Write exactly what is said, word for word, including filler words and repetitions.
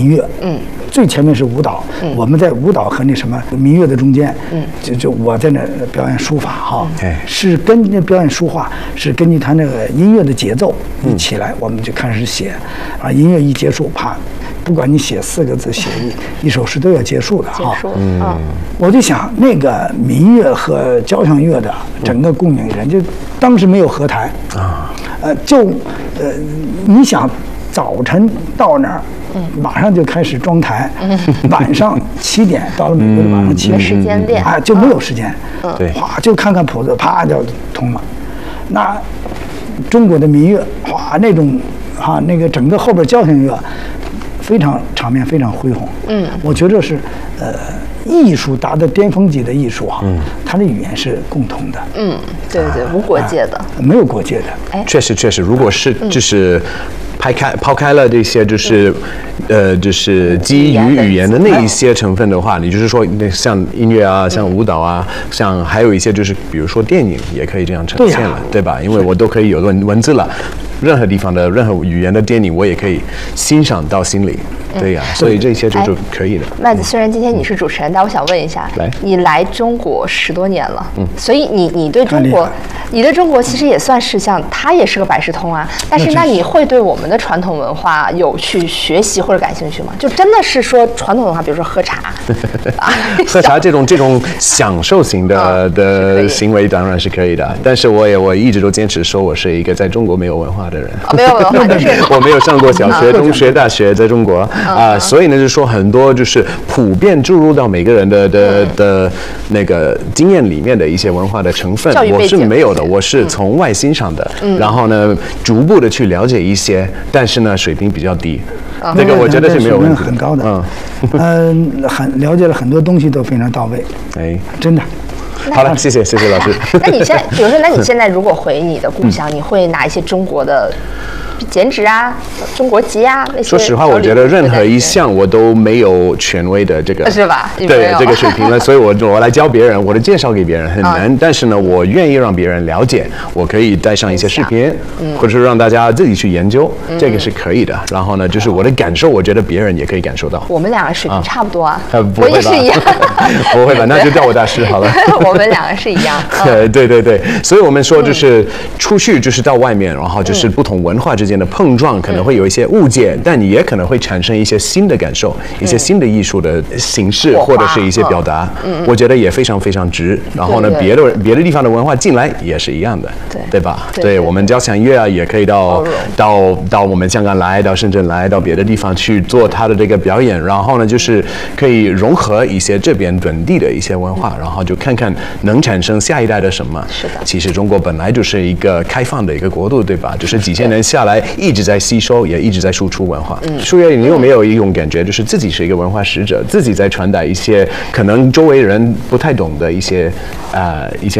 民乐，嗯，最前面是舞蹈，嗯，我们在舞蹈和那什么民乐的中间，嗯，就就我在那表演书法哈，嗯，是根据表演书画是根据他那个音乐的节奏一起来，我们就开始写，啊，音乐一结束，啪。不管你写四个字，写一一首诗都要结束的哈。 结束，嗯， 我就想那个民乐和交响乐的整个共鸣人，就当时没有合台啊，呃，就呃，你想早晨到那儿，马上就开始装台，晚上七点到了美国的晚上七点， 时间练啊，就没有时间， 对， 哗就看看谱子，啪就通了。那中国的民乐，哗那种啊那个整个后边交响乐。非常场面非常恢宏，嗯，我觉得是，呃，艺术达到巅峰级的艺术啊，嗯，它的语言是共通的， 嗯，对对，无国界的， 没有国界的， 哎，确实确实，如果是就是抛开抛开了这些就是，呃，就是基于语言的那一些成分的话，你就是说，那像音乐啊，像舞蹈啊，像还有一些就是比如说电影也可以这样呈现了，对吧？因为我都可以有文文字了。任何地方的任何语言的电影，我也可以欣赏到心里，对呀、啊，所以这些就是可以的。 麦子，虽然今天你是主持人，但我想问一下， 来， 你来中国十多年了，嗯，所以你你对中国，你对中国其实也算是像他也是个百事通啊，但是那你会对我们的传统文化有去学习或者感兴趣吗？就真的是说传统文化，比如说喝茶， 喝茶这种这种享受型的、嗯、的行为当然是可以的，但是我也我一直都坚持说我是一个在中国没有文化的人， 哦、没有文化就是我没有上过小学、中学、大学，在中国啊、呃，所以呢，就是说很多就是普遍注入到每个人的的、嗯、的那个经验里面的一些文化的成分，我是没有的，我是从外欣赏的，嗯、然后呢，逐步的去了解一些，但是呢，水平比较低，嗯、这个我觉得是没有问题的， 很高的，嗯，嗯、呃，很了解了很多东西都非常到位， 哎， 真的。 好了，谢谢谢谢老师。 那你现在，比如说，那你现在如果回你的故乡，嗯、你会拿一些中国的剪纸啊、中国籍啊那些？ 说实话，我觉得任何一项我都没有权威的这个， 是吧？ 对这个水平了，所以我我来教别人，我的介绍给别人很难，嗯、但是呢，我愿意让别人了解，我可以带上一些视频，嗯、或者是让大家自己去研究，嗯、这个是可以的。然后呢，就是我的感受，我觉得别人也可以感受到。 我们两个水平差不多啊， 啊我也是一样。 不会吧？那就叫我大师好了。 我们两个是一样。 对对对对，所以我们说就是出去就是到外面，然后就是不同文化之间的碰撞，可能会有一些误解，但你也可能会产生一些新的感受，一些新的艺术的形式或者是一些表达，我觉得也非常非常值。然后呢，别的别的地方的文化进来也是一样的，对对吧？对我们交响乐啊，也可以到到到我们香港来，到深圳来，到别的地方去做它的这个表演。然后呢，就是可以融合一些这边本地的一些文化，然后就看看能产生下一代的什么。 是的， 其实中国本来就是一个开放的一个国度，对吧？就是几千年下来一直在吸收，也一直在输出文化。嗯，舒月，你有没有一种感觉，就是自己是一个文化使者，自己在传达一些可能周围人不太懂的一些啊、呃、一些